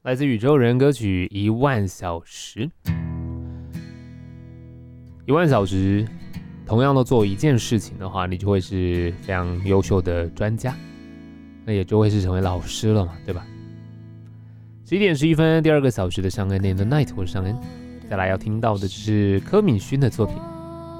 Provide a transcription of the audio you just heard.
来自宇宙人歌曲《10000小时》。10000小时，同样的做一件事情的话，你就会是非常优秀的专家，那也就会是成为老师了嘛，对吧？11点11分，第二个小时的尚恩 in the night， 我是尚恩。再来要听到的就是柯敏勋的作品